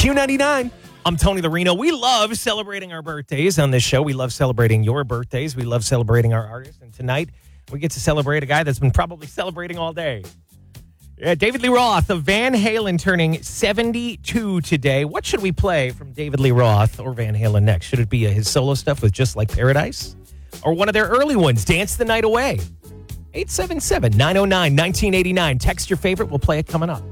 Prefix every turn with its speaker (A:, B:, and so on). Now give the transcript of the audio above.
A: Q99. I'm Tony Larino. We love celebrating our birthdays on this show. We love celebrating your birthdays. We love celebrating our artists. And tonight, we get to celebrate a guy that's been probably celebrating all day. Yeah, David Lee Roth of Van Halen turning 72 today. What should we play from David Lee Roth or Van Halen next? Should it be his solo stuff with Just Like Paradise? Or one of their early ones, Dance the Night Away? 877-909-1989. Text your favorite. We'll play it coming up.